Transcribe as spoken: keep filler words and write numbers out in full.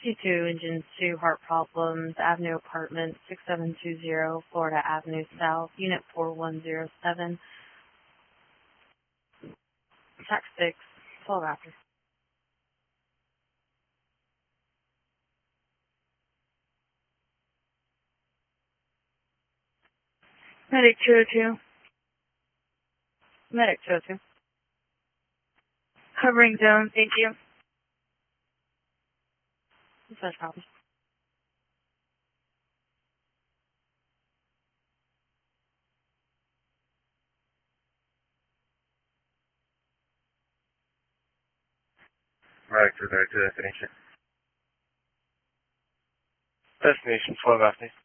fifty-two, engine two, heart problems, Avenue Apartment, six seven two zero, Florida Avenue South, Unit four one zero seven, Tax six, twelve after. Medic two oh two. Medic two oh two. Covering zone, thank you. Dispatch copy. Medic two thirty-two, destination. Destination, twelve after.